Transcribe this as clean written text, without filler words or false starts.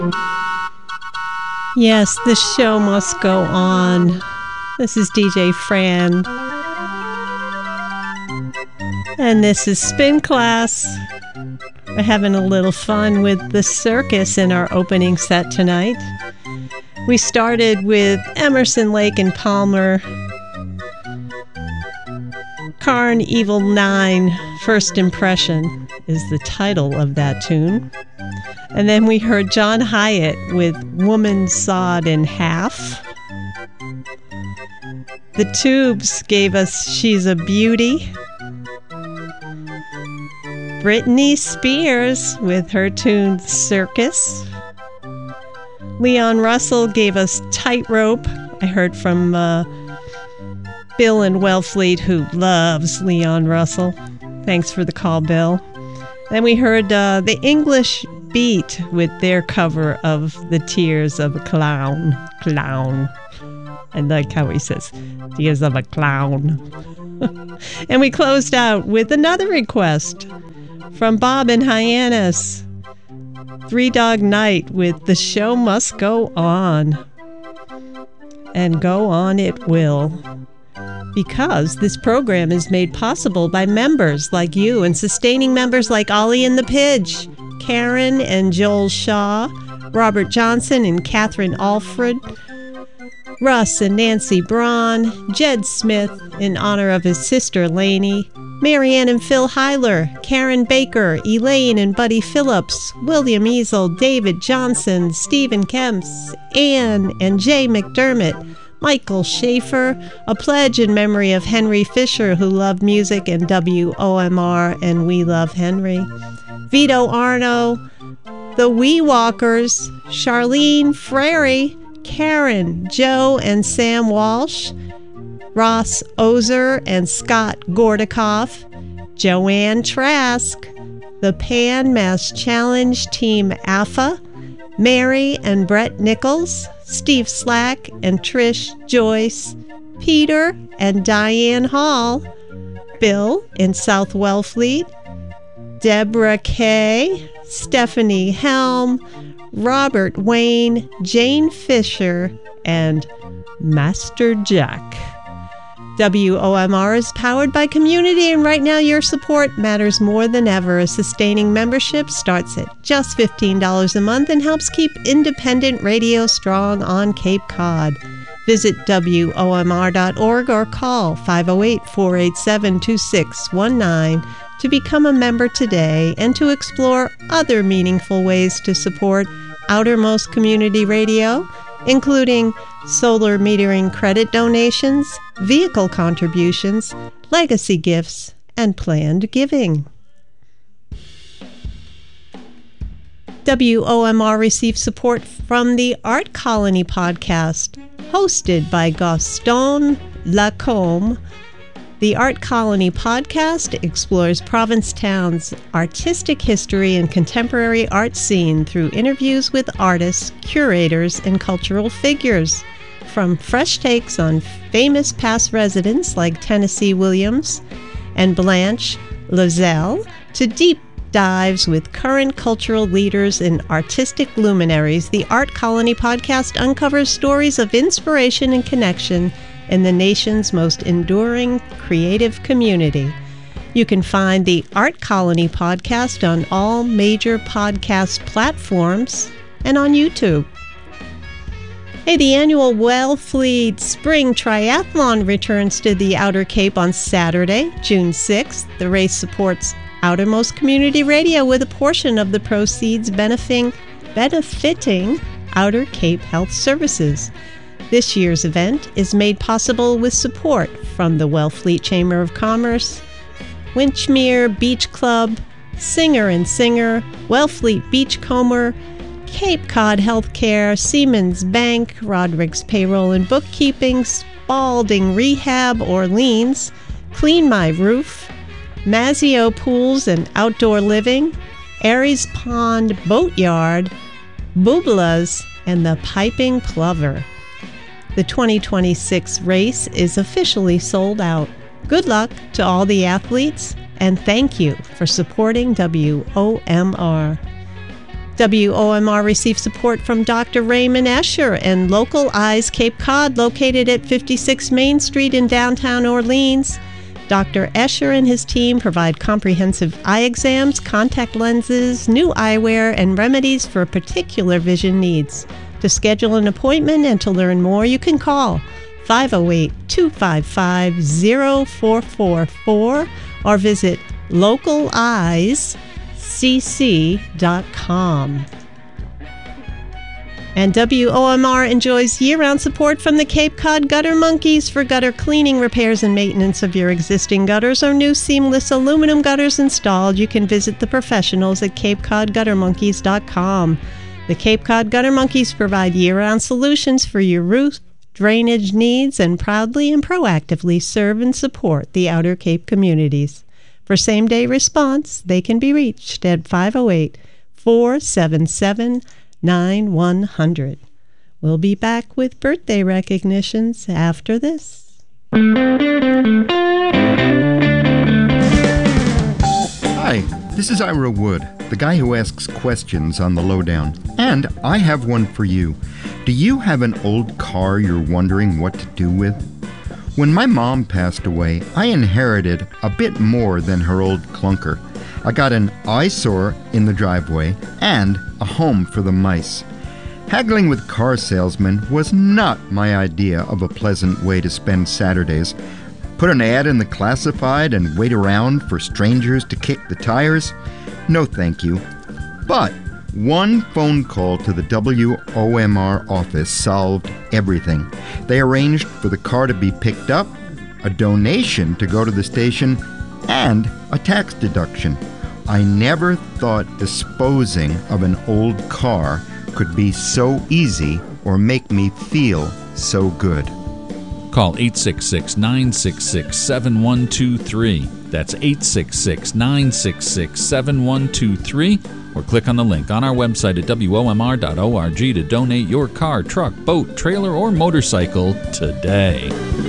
Yes, the show must go on. This is DJ Fran. And this is Spin Class. We're having a little fun with the circus in our opening set tonight. We started with Emerson, Lake and Palmer. Carn Evil 9, First Impression is the title of that tune. And then we heard John Hyatt with Woman Sawed in Half. The Tubes gave us She's a Beauty. Britney Spears with her tune Circus. Leon Russell gave us Tightrope. I heard from Bill in Wellfleet, who loves Leon Russell. Thanks for the call, Bill. Then we heard the English Beat with their cover of The Tears of a Clown. Clown. I like how he says, Tears of a Clown. And we closed out with another request from Bob in Hyannis. Three Dog Night with The Show Must Go On. And go on it will. Because this program is made possible by members like you and sustaining members like Ollie and the Pidge, Karen and Joel Shaw, Robert Johnson and Catherine Alfred, Russ and Nancy Braun, Jed Smith in honor of his sister Lainey, Marianne and Phil Heiler, Karen Baker, Elaine and Buddy Phillips, William Easel, David Johnson, Stephen Kemps, Ann and Jay McDermott, Michael Schaefer, a pledge in memory of Henry Fisher, who loved music and WOMR and We Love Henry, Vito Arno, the Wee Walkers, Charlene Frary, Karen, Joe and Sam Walsh, Ross Ozer and Scott Gordikoff, Joanne Trask, the Pan Mass Challenge Team AFA, Mary and Brett Nichols, Steve Slack and Trish Joyce, Peter and Diane Hall, Bill in South Wellfleet, Deborah Kay, Stephanie Helm, Robert Wayne, Jane Fisher, and Master Jack. WOMR is powered by community, and right now your support matters more than ever. A sustaining membership starts at just $15 a month and helps keep independent radio strong on Cape Cod. Visit WOMR.org or call 508-487-2619 to become a member today and to explore other meaningful ways to support Outermost Community Radio, including solar metering credit donations, vehicle contributions, legacy gifts, and planned giving. WOMR receives support from the Art Colony podcast, hosted by Gaston Lacombe. The Art Colony podcast explores Provincetown's artistic history and contemporary art scene through interviews with artists, curators, and cultural figures. From fresh takes on famous past residents like Tennessee Williams and Blanche Lozelle to deep dives with current cultural leaders and artistic luminaries, the Art Colony podcast uncovers stories of inspiration and connection in the nation's most enduring creative community. You can find the Art Colony podcast on all major podcast platforms and on YouTube. Hey, the annual Wellfleet Spring Triathlon returns to the Outer Cape on Saturday, June 6th. The race supports Outermost Community Radio with a portion of the proceeds benefiting Outer Cape Health Services. This year's event is made possible with support from the Wellfleet Chamber of Commerce, Winchmere Beach Club, Singer and Singer, Wellfleet Beachcomber, Cape Cod Healthcare, Siemens Bank, Roderick's Payroll and Bookkeeping, Spalding Rehab Orleans, Clean My Roof, Mazio Pools and Outdoor Living, Aries Pond Boatyard, Bubla's, and the Piping Plover. The 2026 race is officially sold out. Good luck to all the athletes, and thank you for supporting WOMR. WOMR receives support from Dr. Raymond Escher and Local Eyes Cape Cod, located at 56 Main Street in downtown Orleans. Dr. Escher and his team provide comprehensive eye exams, contact lenses, new eyewear, and remedies for particular vision needs. To schedule an appointment and to learn more, you can call 508-255-0444 or visit localecc.com. And WOMR enjoys year-round support from the Cape Cod Gutter Monkeys for gutter cleaning, repairs, and maintenance of your existing gutters or new seamless aluminum gutters installed. You can visit the professionals at CapeCodGutterMonkeys.com. The Cape Cod Gutter Monkeys provide year-round solutions for your roof drainage needs and proudly and proactively serve and support the Outer Cape communities. For same-day response, they can be reached at 508-477-9100. We'll be back with birthday recognitions after this. Hi, this is Ira Wood, the guy who asks questions on the lowdown. And I have one for you. Do you have an old car you're wondering what to do with? When my mom passed away, I inherited a bit more than her old clunker. I got an eyesore in the driveway and a home for the mice. Haggling with car salesmen was not my idea of a pleasant way to spend Saturdays. Put an ad in the classified and wait around for strangers to kick the tires? No thank you. But one phone call to the WOMR office solved everything. They arranged for the car to be picked up, a donation to go to the station, and a tax deduction. I never thought disposing of an old car could be so easy or make me feel so good. Call 866-966-7123. That's 866-966-7123. Or click on the link on our website at WOMR.org to donate your car, truck, boat, trailer, or motorcycle today.